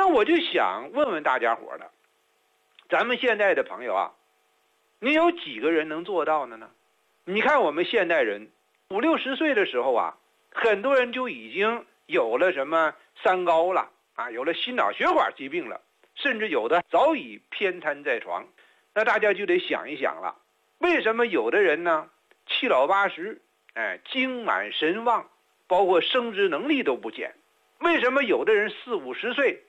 我就想问问大家伙了，咱们现在的朋友啊，你有几个人能做到的呢？你看我们现代人50、60岁的时候啊，很多人就已经有了什么三高了啊，有了心脑血管疾病了，甚至有的早已偏瘫在床。那大家就得想一想了，为什么有的人呢七老八十，精满神旺，包括生殖能力都不减？为什么有的人40、50岁